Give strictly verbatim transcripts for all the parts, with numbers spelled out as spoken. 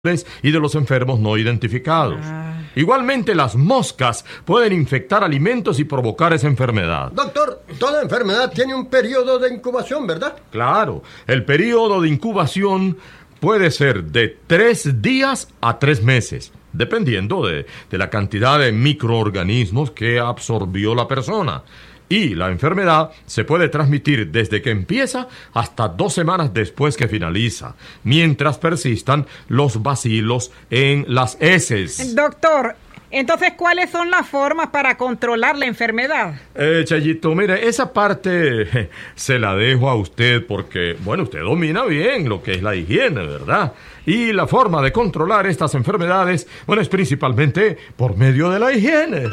y de los enfermos no identificados. Ah. Igualmente, las moscas pueden infectar alimentos y provocar esa enfermedad. Doctor, toda enfermedad tiene un periodo de incubación, ¿verdad? Claro, el periodo de incubación puede ser de tres días a tres meses, dependiendo de, de la cantidad de microorganismos que absorbió la persona. Y la enfermedad se puede transmitir desde que empieza hasta dos semanas después que finaliza, mientras persistan los bacilos en las heces. Doctor, entonces, ¿cuáles son las formas para controlar la enfermedad? Eh, Chayito, mire, esa parte eh, se la dejo a usted porque, bueno, usted domina bien lo que es la higiene, ¿verdad? Y la forma de controlar estas enfermedades, bueno, es principalmente por medio de la higiene.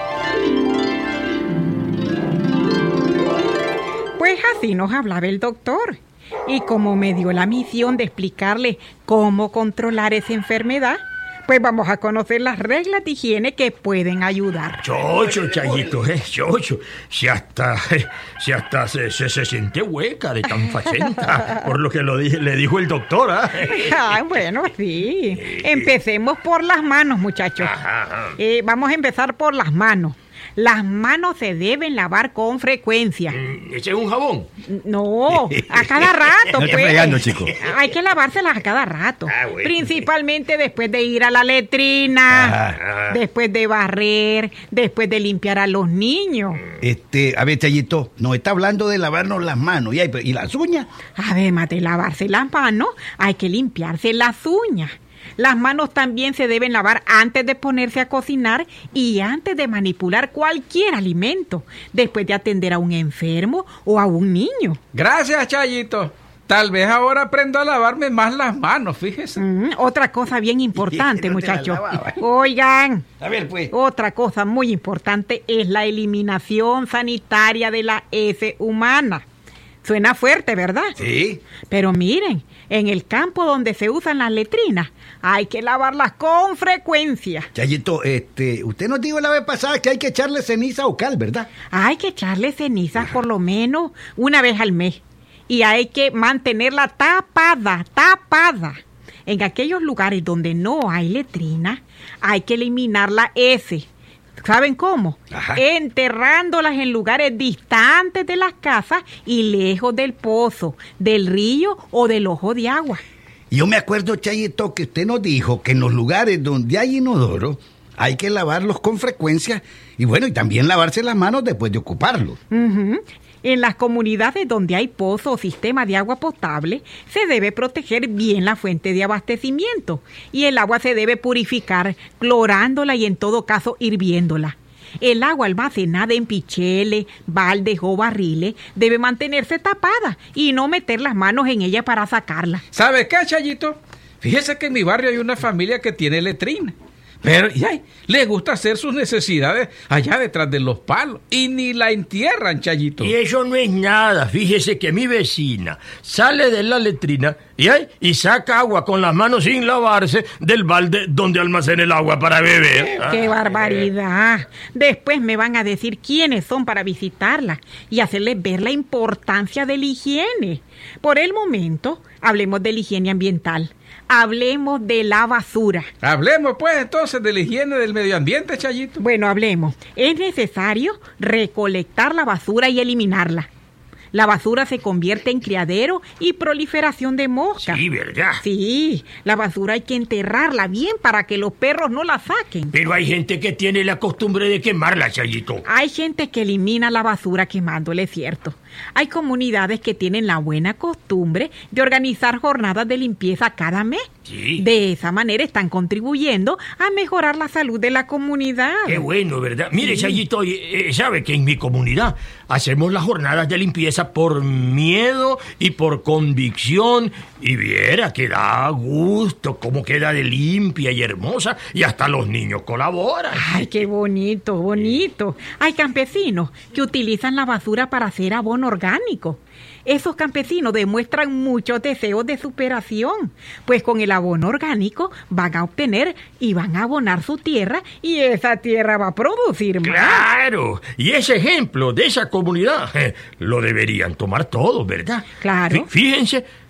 Pues así nos hablaba el doctor. Y como me dio la misión de explicarle cómo controlar esa enfermedad, pues vamos a conocer las reglas de higiene que pueden ayudar. Chocho, Chayito, eh, chocho. Si hasta, eh, si hasta se, se, se siente hueca de tan facenta, por lo que lo dije, le dijo el doctor, ¿eh? Ah, bueno, sí. Empecemos por las manos, muchachos. Eh, vamos a empezar por las manos. Las manos se deben lavar con frecuencia. ¿Ese es un jabón? No, a cada rato, no pues. Fregando, chico. Hay que lavárselas a cada rato. Ah, bueno. Principalmente después de ir a la letrina, Ajá. después de barrer, después de limpiar a los niños. Este, a ver, Chayito, nos está hablando de lavarnos las manos. ¿Y, hay, y las uñas? Además de lavarse las manos, hay que limpiarse las uñas. Las manos también se deben lavar antes de ponerse a cocinar y antes de manipular cualquier alimento, después de atender a un enfermo o a un niño. Gracias, Chayito. Tal vez ahora aprendo a lavarme más las manos, fíjese. Mm, otra cosa bien importante, No te la muchachos. lavaba. Oigan, A ver, pues. otra cosa muy importante es la eliminación sanitaria de la heces humana. Suena fuerte, ¿verdad? Sí. Pero miren, en el campo donde se usan las letrinas, hay que lavarlas con frecuencia. Chayito, este, usted nos dijo la vez pasada que hay que echarle ceniza o cal, ¿verdad? Hay que echarle cenizas por lo menos una vez al mes. Y hay que mantenerla tapada, tapada. En aquellos lugares donde no hay letrina, hay que eliminar la heces. ¿Saben cómo? Ajá. Enterrándolas en lugares distantes de las casas y lejos del pozo, del río o del ojo de agua. Yo me acuerdo, Chayito, que usted nos dijo que en los lugares donde hay inodoro hay que lavarlos con frecuencia y bueno, y también lavarse las manos después de ocuparlos. Uh-huh. En las comunidades donde hay pozo o sistema de agua potable, se debe proteger bien la fuente de abastecimiento y el agua se debe purificar clorándola y en todo caso hirviéndola. El agua almacenada en picheles, baldes o barriles debe mantenerse tapada y no meter las manos en ella para sacarla. ¿Sabe qué, Chayito? Fíjese que en mi barrio hay una familia que tiene letrina. Pero, y ay, le gusta hacer sus necesidades allá detrás de los palos y ni la entierran, Chayito. Y eso no es nada. Fíjese que mi vecina sale de la letrina y, ay, y saca agua con las manos sin lavarse del balde donde almacena el agua para beber. ¡Qué Ah. barbaridad! Después me van a decir quiénes son para visitarla y hacerles ver la importancia de la higiene. Por el momento, hablemos de la higiene ambiental. Hablemos de la basura. Hablemos, pues, entonces, de la higiene del medio ambiente, Chayito. Bueno, hablemos. Es necesario recolectar la basura y eliminarla. La basura se convierte en criadero y proliferación de moscas. Sí, ¿verdad? Sí, la basura hay que enterrarla bien para que los perros no la saquen. Pero hay gente que tiene la costumbre de quemarla, Chayito. Hay gente que elimina la basura quemándola, es cierto. Hay comunidades que tienen la buena costumbre de organizar jornadas de limpieza cada mes. Sí. De esa manera están contribuyendo a mejorar la salud de la comunidad. Qué bueno, ¿verdad? Mire, Chayito, eh, eh, sabe que en mi comunidad hacemos las jornadas de limpieza por miedo y por convicción. Y viera que da gusto cómo queda de limpia y hermosa y hasta los niños colaboran. Ay, qué bonito, bonito. Hay campesinos que utilizan la basura para hacer abono orgánico. Esos campesinos demuestran muchos deseos de superación, pues con el abono orgánico van a obtener y van a abonar su tierra y esa tierra va a producir más. ¡Claro! Y ese ejemplo de esa comunidad eh, lo deberían tomar todos, ¿verdad? Claro. Fí- Fíjense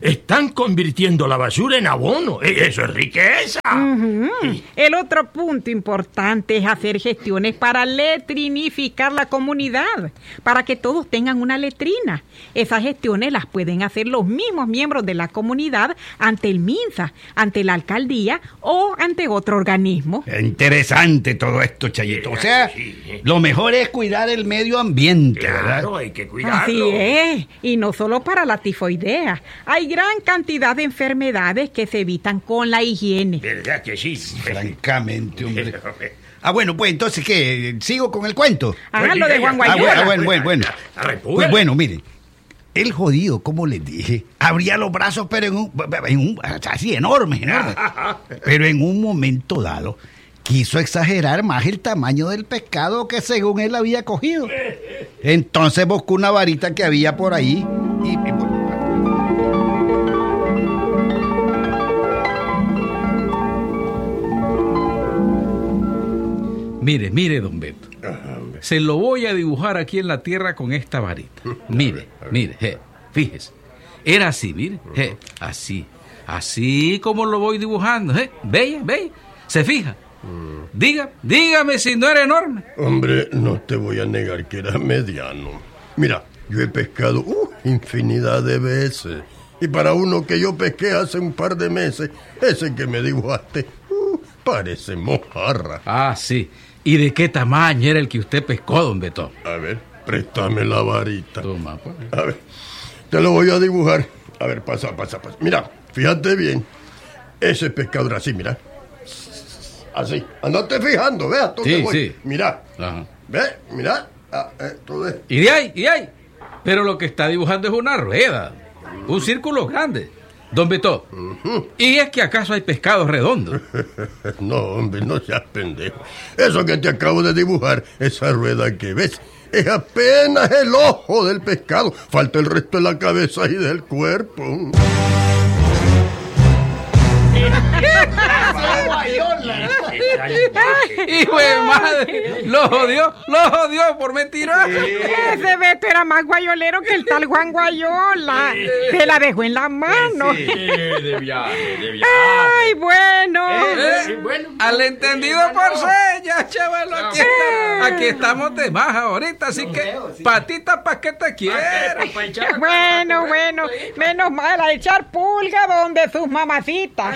están convirtiendo la basura en abono. Eso es riqueza. Ujú. El otro punto importante es hacer gestiones para letrinificar la comunidad, para que todos tengan una letrina. Esas gestiones las pueden hacer los mismos miembros de la comunidad ante el MINSA, ante la alcaldía o ante otro organismo. Interesante todo esto, Chayito. O sea, lo mejor es cuidar el medio ambiente, ¿verdad? Claro, hay que cuidarlo. Así es, y no solo para la tifoidea. Hay gran cantidad de enfermedades que se evitan con la higiene. ¿Verdad que sí? Francamente, hombre. Ah, bueno, pues entonces, ¿qué? ¿Sigo con el cuento? Ah, lo de Juan Ah, Guayola. bueno, bueno, bueno, bueno. A ver, Pues bueno, miren. El jodido, como les dije, abría los brazos, pero en un, en un así, enorme, enorme. Pero en un momento dado, quiso exagerar más el tamaño del pescado que según él había cogido. Entonces buscó una varita que había por ahí y... y Mire, mire, don Beto. Se lo voy a dibujar aquí en la tierra con esta varita. Mire, mire, je, fíjese. Era así, mire, je, así. Así como lo voy dibujando, je. Ve, ve, se fija. Diga, dígame si no era enorme. Hombre, no te voy a negar que era mediano. Mira, yo he pescado uh, infinidad de veces. Y para uno que yo pesqué hace un par de meses, ese que me dibujaste, uh, parece mojarra. Ah, sí. ¿Y de qué tamaño era el que usted pescó, don Beto? A ver, préstame la varita. Toma, pues. A ver, te lo voy a dibujar. A ver, pasa, pasa, pasa. Mira, fíjate bien. Ese pescador así, mira. Así. Andate fijando, ve a dónde Sí, voy. sí. Mira. Ajá. Ve, mira. Ah, eh, todo es. Y de ahí, y de ahí. Pero lo que está dibujando es una rueda. Un círculo grande. Don Beto, uh-huh. ¿Y es que acaso hay pescados redondos? No, hombre, no seas pendejo. Eso que te acabo de dibujar, esa rueda que ves, es apenas el ojo del pescado. Falta el resto de la cabeza y del cuerpo. ¡Hijo de madre! ¡Lo jodió! ¡Lo jodió por mentiroso! Ese Beto era más guayolero que el tal Juan Guayola. Se la dejó en la mano. Sí, de viaje, de viaje. Ay, bueno. ¿Eh? Bueno, Al entendido por señas, chaval. Aquí, está- aquí estamos de más ahorita, así que patita pa' que te quiera. Bueno, bueno. Menos mal a echar pulga donde sus mamacitas.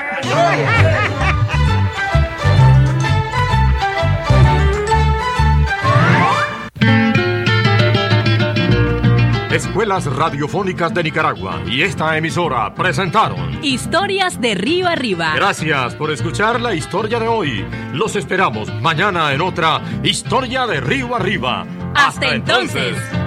Escuelas Radiofónicas de Nicaragua y esta emisora presentaron Historias de Río Arriba. Gracias por escuchar la historia de hoy. Los esperamos mañana en otra Historia de Río Arriba. Hasta entonces.